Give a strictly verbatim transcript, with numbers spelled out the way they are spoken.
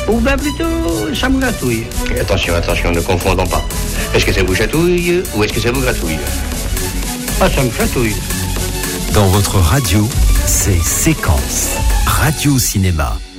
Ou bien plutôt, ça me gratouille. Attention, attention, ne confondons pas. Est-ce que ça vous chatouille ou est-ce que ça vous gratouille? Ah, ça me chatouille. Dans votre radio, c'est Séquence Radio Cinéma.